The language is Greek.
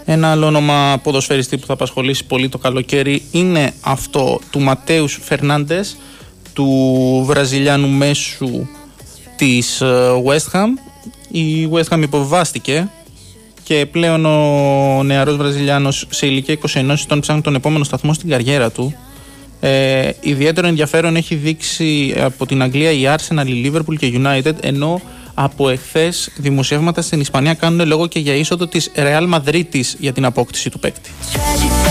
Ένα άλλο όνομα ποδοσφαιριστή που θα απασχολήσει πολύ το καλοκαίρι είναι αυτό του Ματέους Φερνάντες, του Βραζιλιάνου μέσου της West Ham. Η West Ham υποβιβάστηκε και πλέον ο νεαρός Βραζιλιάνος σε ηλικία 21 ετών ψάχνει τον επόμενο σταθμό στην καριέρα του. Ιδιαίτερο ενδιαφέρον έχει δείξει από την Αγγλία η Arsenal, η Liverpool και η United, ενώ από εχθές δημοσιεύματα στην Ισπανία κάνουν λόγο και για είσοδο της Real Madrid για την απόκτηση του παίκτη.